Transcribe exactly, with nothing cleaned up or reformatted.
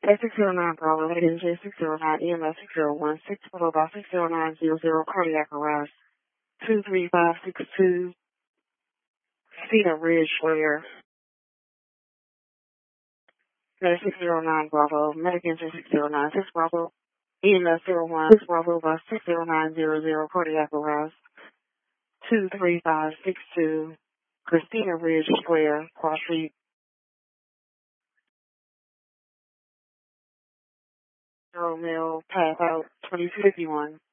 A six zero nine Bravo, N J six zero nine, E M S six zero one six, followed by six zero nine zero zero, cardiac arrest, two three five six two, Cedar Ridge Flare. A six zero nine Bravo, Medic N J six zero nine six Bravo, E M S zero one six Bravo by six zero nine zero zero, cardiac arrest, two three five six two, Christina Ridge Square, Cross Street. Romeo, pass out, twenty-two fifty-one.